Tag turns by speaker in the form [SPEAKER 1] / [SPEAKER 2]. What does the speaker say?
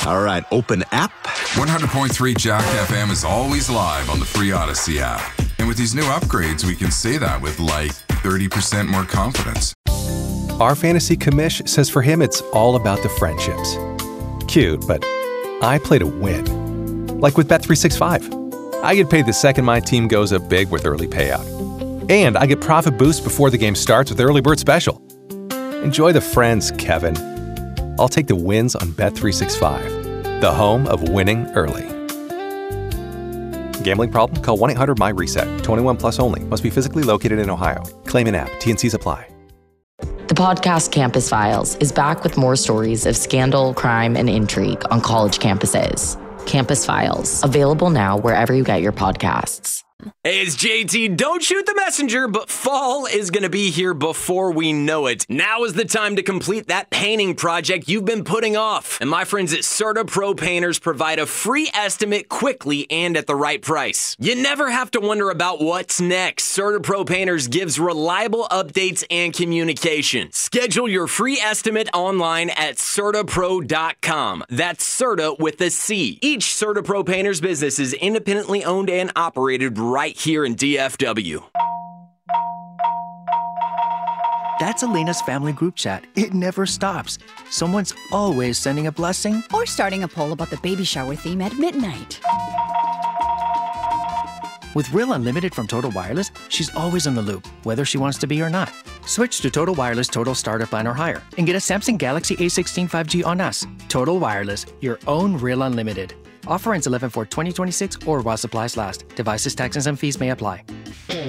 [SPEAKER 1] All right, open app.
[SPEAKER 2] 100.3 Jack FM is always live on the free Odyssey app. And with these new upgrades, we can say that with like 30% more confidence.
[SPEAKER 3] Our fantasy commish says for him, it's all about the friendships. Cute, but I play to win. Like with Bet365. I get paid the second my team goes up big with early payout. And I get profit boost before the game starts with Early Bird Special. Enjoy the friends, Kevin. I'll take the wins on Bet365, the home of winning early. Gambling problem? Call 1-800-MY-RESET. 21 plus only. Must be physically located in Ohio. Claim an app. T&Cs apply.
[SPEAKER 4] The podcast Campus Files is back with more stories of scandal, crime, and intrigue on college campuses. Campus Files, available now wherever you get your podcasts.
[SPEAKER 5] Hey, it's JT. Don't shoot the messenger, but fall is going to be here before we know it. Now is the time to complete that painting project you've been putting off. And my friends at Serta Pro Painters provide a free estimate quickly and at the right price. You never have to wonder about what's next. Serta Pro Painters gives reliable updates and communication. Schedule your free estimate online at CertaPro.com. That's Serta with a C. Each Serta Pro Painters business is independently owned and operated right here in DFW.
[SPEAKER 6] That's Elena's family group chat. It never stops. Someone's always sending a blessing
[SPEAKER 7] or starting a poll about the baby shower theme at midnight.
[SPEAKER 6] With Real Unlimited from Total Wireless, she's always in the loop, whether she wants to be or not. Switch to Total Wireless Total Starter Plan or higher and get a Samsung Galaxy A16 5G on us. Total Wireless, your own Real Unlimited. Offer ends 11/4/2026 or while supplies last. Devices, taxes, and fees may apply.